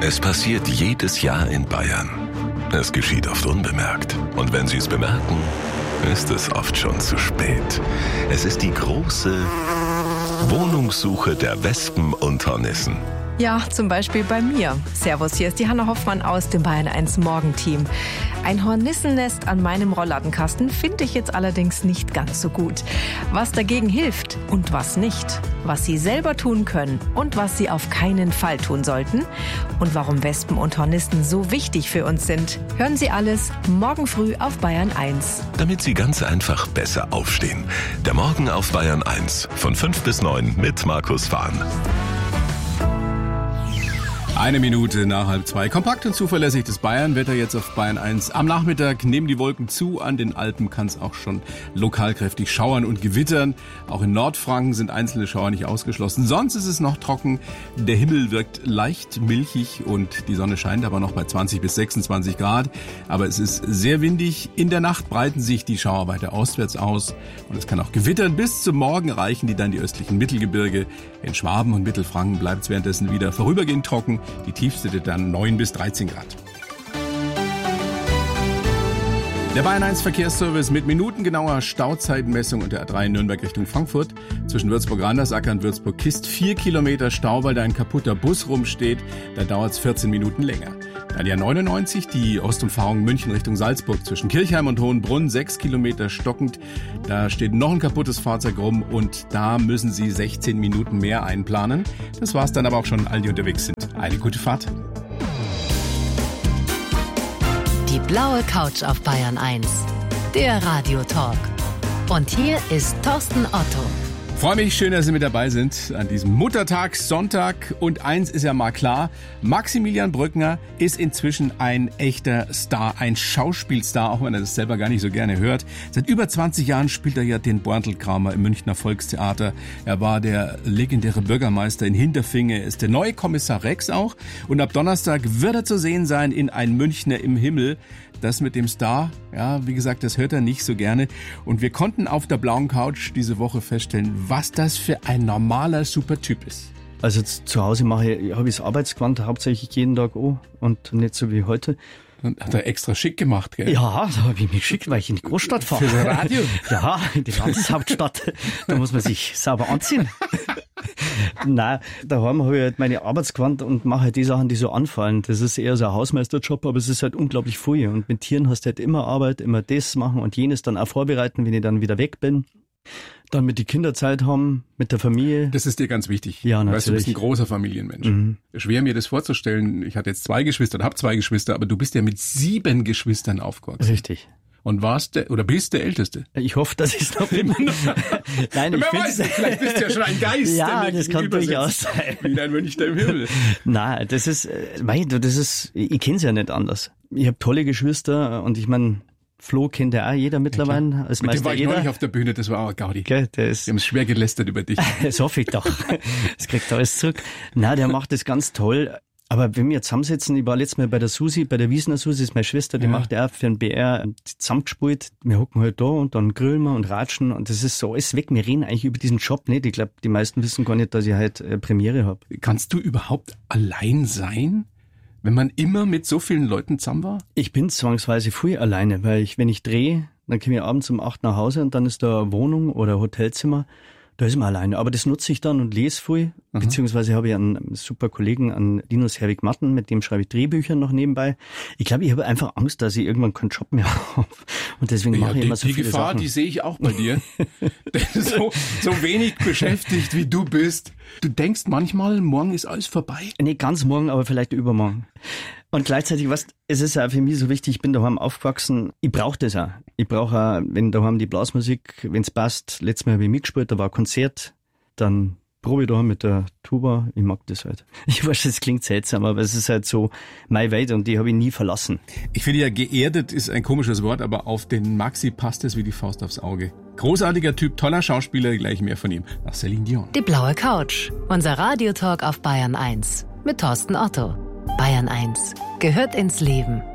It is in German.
Es passiert jedes Jahr in Bayern. Es geschieht oft unbemerkt. Und wenn Sie es bemerken, ist es oft schon zu spät. Es ist die große Wohnungssuche der Wespen und Hornissen. Ja, zum Beispiel bei mir. Servus, hier ist die Hanna Hoffmann aus dem Bayern 1 Morgenteam. Ein Hornissennest an meinem Rollladenkasten finde ich jetzt allerdings nicht ganz so gut. Was dagegen hilft und was nicht, was Sie selber tun können und was Sie auf keinen Fall tun sollten und warum Wespen und Hornissen so wichtig für uns sind, hören Sie alles morgen früh auf Bayern 1. Damit Sie ganz einfach besser aufstehen. Der Morgen auf Bayern 1 von 5 bis 9 mit Markus Fahn. 1 Minute nach 1:30. Kompakt und zuverlässig das Bayern-Wetter jetzt auf Bayern 1. Am Nachmittag nehmen die Wolken zu. An den Alpen kann es auch schon lokal kräftig schauern und gewittern. Auch in Nordfranken sind einzelne Schauer nicht ausgeschlossen. Sonst ist es noch trocken. Der Himmel wirkt leicht milchig und die Sonne scheint aber noch bei 20 bis 26 Grad. Aber es ist sehr windig. In der Nacht breiten sich die Schauer weiter ostwärts aus. Und es kann auch gewittern. Bis zum Morgen erreichen die dann die östlichen Mittelgebirge. In Schwaben und Mittelfranken bleibt es währenddessen wieder vorübergehend trocken. Die tiefste dann 9 bis 13 Grad. Der Bayern 1 Verkehrsservice mit minutengenauer Stauzeitmessung und der A3 Nürnberg Richtung Frankfurt. Zwischen Würzburg-Randersacker und Würzburg-Kist 4 Kilometer Stau, weil da ein kaputter Bus rumsteht. Da dauert es 14 Minuten länger. Dann die A99, die Ostumfahrung München Richtung Salzburg zwischen Kirchheim und Hohenbrunn, 6 Kilometer stockend. Da steht noch ein kaputtes Fahrzeug rum und da müssen Sie 16 Minuten mehr einplanen. Das war's dann aber auch schon, allen, die unterwegs sind. Eine gute Fahrt. Die blaue Couch auf Bayern 1. Der Radiotalk. Und hier ist Thorsten Otto. Freue mich, schön, dass Sie mit dabei sind an diesem Muttertag, Sonntag. Und eins ist ja mal klar, Maximilian Brückner ist inzwischen ein echter Star, ein Schauspielstar, auch wenn er das selber gar nicht so gerne hört. Seit über 20 Jahren spielt er ja den Borntl-Kramer im Münchner Volkstheater. Er war der legendäre Bürgermeister in Hinterfingen, er ist der neue Kommissar Rex auch. Und ab Donnerstag wird er zu sehen sein in Ein Münchner im Himmel. Das mit dem Star, ja, wie gesagt, das hört er nicht so gerne. Und wir konnten auf der blauen Couch diese Woche feststellen, was das für ein normaler Supertyp ist. Also zu Hause habe ich das Arbeitsgewand hauptsächlich jeden Tag an und nicht so wie heute. Und hat er extra schick gemacht, gell? Ja, da habe ich mich geschickt, weil ich in die Großstadt fahre. Für das Radio? Ja, in die Landeshauptstadt. Da muss man sich sauber anziehen. Nein, daheim habe ich halt meine Arbeitsgewand und mache halt die Sachen, die so anfallen. Das ist eher so ein Hausmeisterjob, aber es ist halt unglaublich viel. Und mit Tieren hast du halt immer Arbeit, immer das machen und jenes dann auch vorbereiten, wenn ich dann wieder weg bin. Dann mit die Kinderzeit haben, mit der Familie. Das ist dir ganz wichtig. Ja, natürlich. Weißt du, bist ein großer Familienmensch. Schwer mir das vorzustellen. Ich hatte jetzt 2 Geschwister und habe 2 Geschwister, aber du bist ja mit 7 Geschwistern aufgewachsen. Richtig. Und bist der Älteste? Ich hoffe, dass ich es noch bin. Nein, ich finde vielleicht bist du ja schon ein Geist. Ja, das kann durchaus sein. Wie ein Münchner im Himmel. Nein, das ist, ich kenne es ja nicht anders. Ich habe tolle Geschwister und ich meine, Flo kennt ja auch jeder mittlerweile. Ja, als mit dem war ich jeder. neulich auf der Bühne, das war auch Gaudi. Okay, Die haben es schwer gelästert über dich. Das hoffe ich doch. Das kriegt er alles zurück. Nein, der macht das ganz toll. Aber wenn wir zusammensitzen, ich war letztes Mal bei der Susi, bei der Wiesner Susi, ist meine Schwester, die macht ja auch für den BR zusammengespielt. Wir hocken halt da und dann grillen wir und ratschen und das ist so alles weg. Wir reden eigentlich über diesen Job nicht. Ich glaube, die meisten wissen gar nicht, dass ich halt Premiere habe. Kannst du überhaupt allein sein, wenn man immer mit so vielen Leuten zusammen war? Ich bin zwangsweise viel alleine, weil wenn ich drehe, dann komme ich abends um 8 nach Hause und dann ist da eine Wohnung oder ein Hotelzimmer. Da ist man alleine. Aber das nutze ich dann und lese viel. Beziehungsweise habe ich einen super Kollegen, an Linus Herwig-Matten, mit dem schreibe ich Drehbücher noch nebenbei. Ich glaube, ich habe einfach Angst, dass ich irgendwann keinen Job mehr habe. Und deswegen mache ich immer so viele Gefahr, Sachen. die sehe ich auch bei dir. so wenig beschäftigt, wie du bist. Du denkst manchmal, morgen ist alles vorbei. Nicht ganz morgen, aber vielleicht übermorgen. Und gleichzeitig, es ist ja für mich so wichtig, ich bin daheim aufgewachsen, ich brauche das auch. Ich brauche auch, wenn daheim die Blasmusik, wenn es passt, letztes Mal habe ich mitgespielt, da war ein Konzert, dann probe ich daheim mit der Tuba, ich mag das halt. Ich weiß, das klingt seltsam, aber es ist halt so meine Welt und die habe ich nie verlassen. Ich finde ja, geerdet ist ein komisches Wort, aber auf den Maxi passt es wie die Faust aufs Auge. Großartiger Typ, toller Schauspieler, gleich mehr von ihm. Nach Celine Dion. Die blaue Couch. Unser Radiotalk auf Bayern 1. Mit Thorsten Otto. Bayern 1 gehört ins Leben.